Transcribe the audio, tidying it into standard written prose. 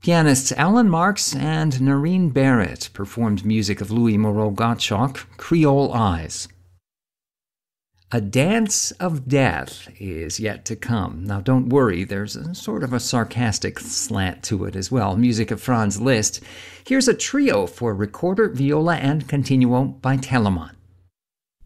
Pianists Alan Marks and Noreen Barrett performed music of Louis Moreau Gottschalk, Creole Eyes. A Dance of Death is yet to come. Now don't worry, there's a sort of a sarcastic slant to it as well. Music of Franz Liszt. Here's a trio for recorder, viola, and continuo by Telemann.